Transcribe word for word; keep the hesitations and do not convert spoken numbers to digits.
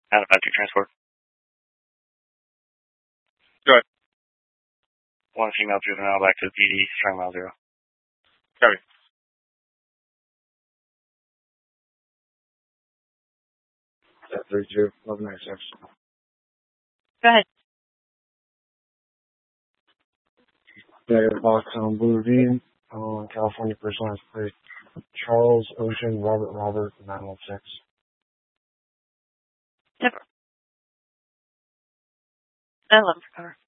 Out of factory transport. Go ahead. One female juvenile back to the P D, strong mile zero. Copy. three two, eleven ninety-six. Go ahead. Negative box on Blue Ravine, on California personalized plate. Charles Ocean Robert Robert nine one six. Never. I love cover.